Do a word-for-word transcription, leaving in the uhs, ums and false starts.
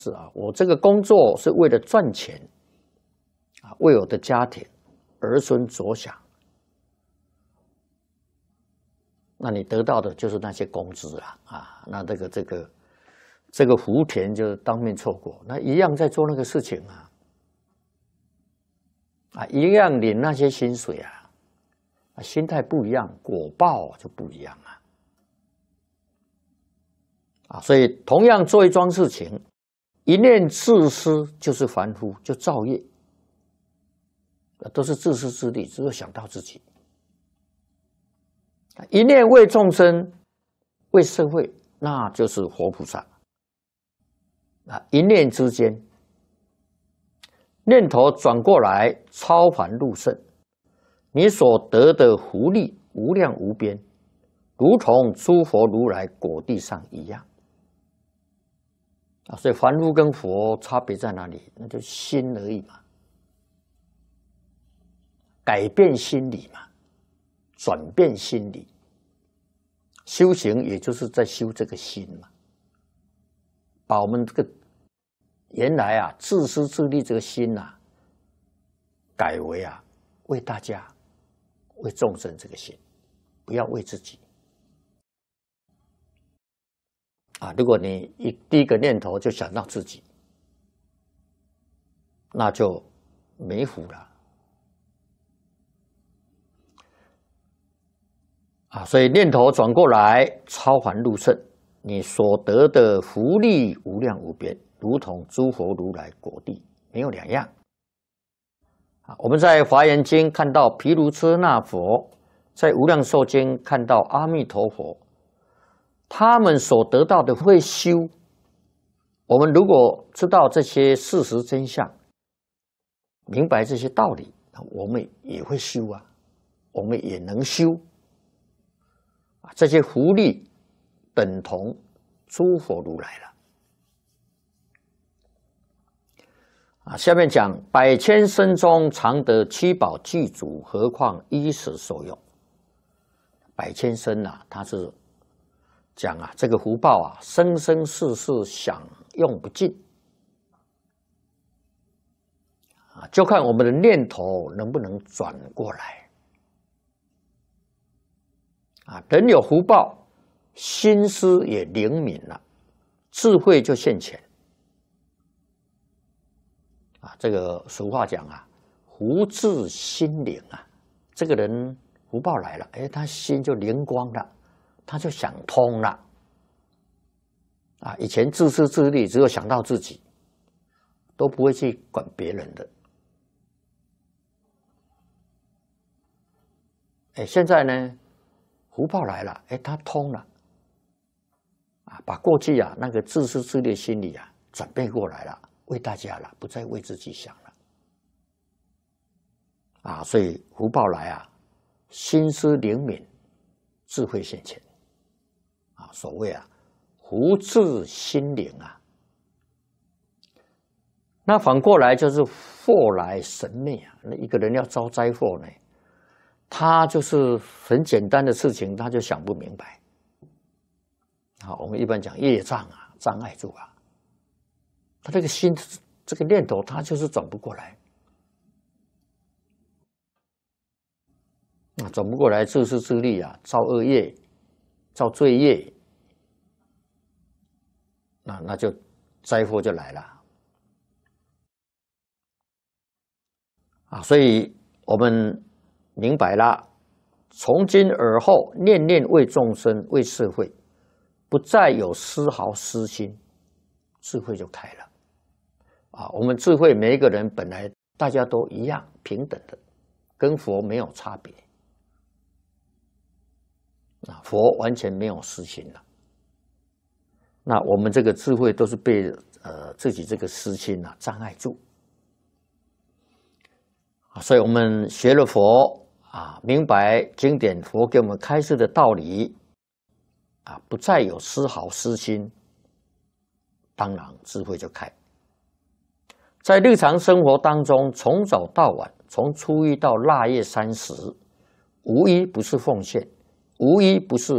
是啊，我这个工作是为了赚钱啊，为我的家庭、儿孙着想。那你得到的就是那些工资啊啊，那这个这个这个福田就当面错过，那一样在做那个事情啊，啊，一样领那些薪水啊，啊，心态不一样，果报就不一样啊。啊，所以同样做一桩事情，一念自私就是凡夫，就造业，都是自私自利，只有想到自己。一念为众生、为社会，那就是活菩萨。啊，一念之间，念头转过来，超凡入圣，你所得的福利无量无边，如同诸佛如来果地上一样。啊，所以凡夫跟佛差别在哪里？那就心而已嘛，改变心理嘛，转变心理。修行也就是在修这个心嘛，把我们这个原来啊自私自利这个心啊，改为啊为大家、为众生这个心，不要为自己。啊，如果你一第一个念头就想到自己，那就没福了。啊，所以念头转过来，超凡入圣，你所得的福利无量无边，如同诸佛如来果地，没有两样。啊，我们在华严经看到毗卢遮那佛，在无量寿经看到阿弥陀佛。他们所得到的会修，我们如果知道这些事实真相，明白这些道理，我们也会修啊，我们也能修啊。这些福利等同诸佛如来了啊。下面讲百千生中常得七宝具足，何况衣食受用。百千生啊，它是讲啊，这个福报啊，生生世世享用不尽啊，就看我们的念头能不能转过来啊。人有福报，心思也灵敏了，智慧就现前啊。这个俗话讲啊，福至心灵啊，这个人福报来了，哎，他心就灵光了。他就想通了啊！以前自私自利，只有想到自己，都不会去管别人的。哎，现在呢，福报来了，哎，他通了啊，把过去啊那个自私自利的心理啊转变过来了，为大家了，不再为自己想了啊！所以福报来啊，心思灵敏，智慧现前。啊，所谓啊，福至心灵啊。那反过来就是祸来神灭啊。那一个人要遭灾祸呢，他就是很简单的事情，他就想不明白。好，我们一般讲业障啊，障碍住啊，他这个心这个念头，他就是转不过来。啊，转不过来，自私自利啊，造恶业。造罪业，那那就灾祸就来了啊！所以我们明白了，从今而后，念念为众生、为社会，不再有丝毫私心，智慧就开了啊！我们智慧，每一个人本来大家都一样平等的，跟佛没有差别。啊，佛完全没有私心了。那我们这个智慧都是被呃自己这个私心啊障碍住啊，所以我们学了佛啊，明白经典佛给我们开示的道理啊，不再有丝毫私心，当然智慧就开。在日常生活当中，从早到晚，从初一到腊月三十，无一不是奉献。无一不是